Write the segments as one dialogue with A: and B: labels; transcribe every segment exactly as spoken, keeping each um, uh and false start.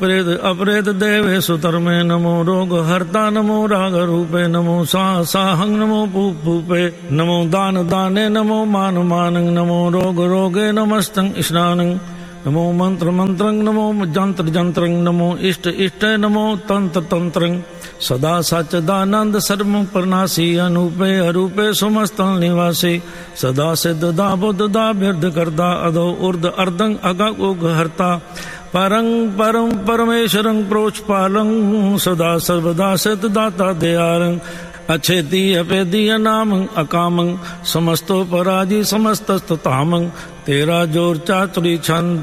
A: प्रेत अपरेत देवे सुतर्मे नमो रोग हर्ता नमो राग रूपे नमो सा साहंग नमो पूप पूपे नमो दान दाने नमो मान मानंग नमो रोग रोगे नमस्तंग स्नानंग नमो मंत्र मंत्रंग नमो जंत्र जंत्रंग नमो इष्ट इष्ट नमो तंत्र तंत्रंग सदा सच्चिदानंद सर्व प्रनाशी अनूपे अरूपे समस्त निवासी सदा सिद्ध दा बुद्ध दा बिरध करता अधो उर्ध अर्धंग अगग उग हरता परं परम परमेश्वरं प्रोचपालं सदा सर्वदा सिद्ध दाता दयालं अच्छेदी अपेदी अनामं अकामं समस्तो पराजी समस्तस्ततामं तेरा जोर चातुरी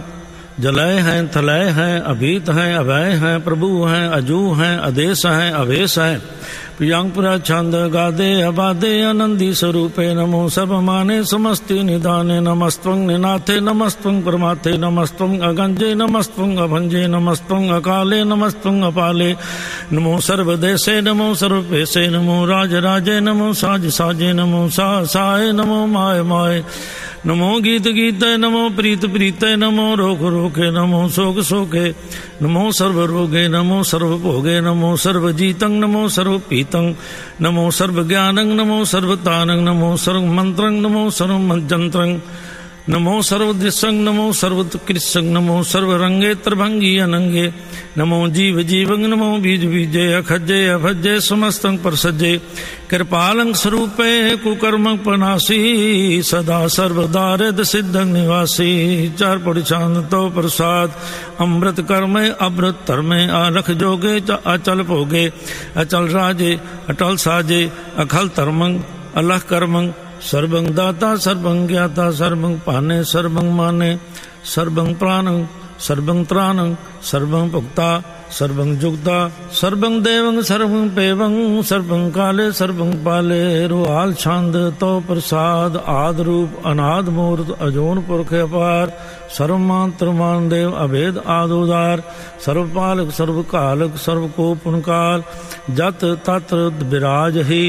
A: छंद जलय हैं थलय हैं अभीत हैं अभय हैं प्रभु हैं अजू हैं आदेश हैं अवेश हैं प्रियंपुरा छंद गादे अबादे आनंदी स्वरूपे नमो सब माने समस्ति निदाने नमस्त्वं निनाथे नमस्त्वं परमाथे नमस्त्वं अगंजे नमस्त्वं अभंजे नमस्त्वं अकाले नमस्त्वं अपाले नमो सर्वदेशे नमो सर्वपेशे नमो राज राजे नमो साज साजे नमो सा साय नमो माय माय नमो गीत गीते नमो प्रीत प्रीते नमो रोग रोगे नमो शोक शोके नमो सर्व रोगे नमो सर्व भोगे नमो सर्व जीतं नमो सर्व पीतं नमो सर्व ज्ञानं नमो सर्वतानं नमो सर्व मंत्रं नमो सर्व मंत्रं नमो सर्वदृशं नमो सर्वकृशं नमो सर्वरंगे त्रिभंगी अनंगे नमो जीव जीवं नमो बीज बीजे अखजे अभजे समस्तं परसजे कृपालं स्वरूपे कुकर्म पनासी सदा सर्वदारिद सिद्धं निवासी चार पड़िछान तो प्रसाद अमृत कर्मे अमृत धर्मे आलख जोगे अचल भोगे अचल राजे अटल साजे अखल धर्मं अलख कर्मं सर्वं दाता सर्वं ज्ञाता सर्वं पाने सर्वं माने सर्वं प्राणं सर्वं त्राणं सर्वं भुक्ता सर्वं जुक्ता सर्वं देवं सर्वं पेवं सर्वं काले सर्वं पाले रुहाल छंद तो प्रसाद आद रूप अनाद मूर्त अजोन पुरख अपार सर्वमात्र मान देव अभेद आदोदार सर्वपालक सर्वकालक सर्वकोपनकाल जत तत्र विराज ही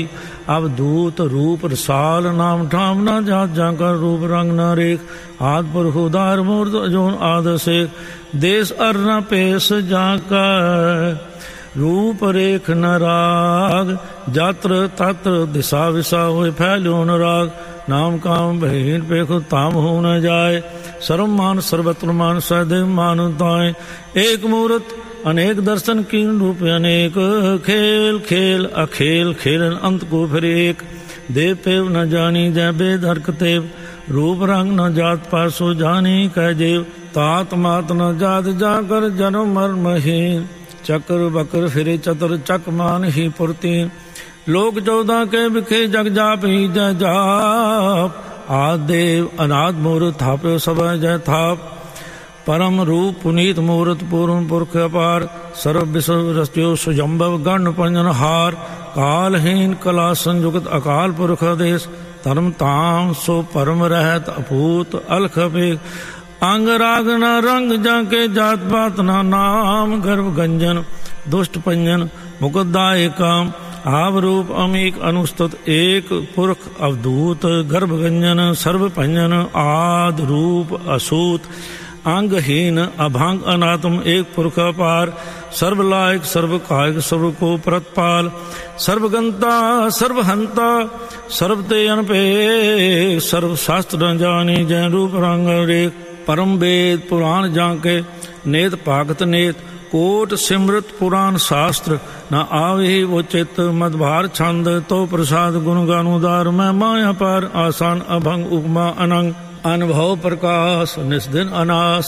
A: अवधूत रूप रसाल नाम ठाम न जात जाकर रूप रंग न रेख आद पुरख उदार मूर्त अजोन आद शेख देश अर न पेश जाकर रूप रेख न राग जात्र तत्र दिशा विशा होए फैल्यो न राग नाम काम बहीन पेख ताम हो न जाए सर्वमान सर्वत्र मान सदैव मानुताएं एक मूर्त अनेक दर्शन कीन रूप अनेक खेल खेल अखेल खेलन अंत को फिर एक देव पेव न जानी जय बेद हरकतेव रूप रंग न जात पासो जानी कह जेव तात मात न जात जाकर जन्म मर्महीन चक्र बकर फिरे चतर चक मान ही पुरती लोक चौदह के बिखे जग जाप ही जय जाप आदेव अनाद मूर्त थापे सब जय थाप परम रूप पुनीत मूर्त पूर्ण पुरख अपार सर्व विश्व रस्यो सुजम्भव गण पंजन हार कालहीन कला संयुक्त अकाल पुरख देश धर्म ताम सो परम रहत अपूत अलख अपेख अंग राग न रंग जाके जात पात न नाम गर्भ गंजन दुष्ट पंजन मुकुदाय काम आव रूप अमीक अनुस्तुत एक पुरख अवधूत गर्भ गंजन सर्व पंजन आद रूप असूत अंगहीन अभांग अनात्म एक पुरख अपार सर्वलायक सर्व कायक सर्व को प्रतपाल सर्वगंता सर्वहंता सर्वते अनपे सर्व शास्त्र न जानी जय रूप रंग रेख परम वेद पुराण जाके नेत पागत नेत कोट सिमृत पुराण शास्त्र न आवे वो चित्त मदभार छंद तो प्रसाद गुण गानुदार मैं माया पार आसान अभंग उपमा अनंग अनुभव प्रकाश निस्दिन अनास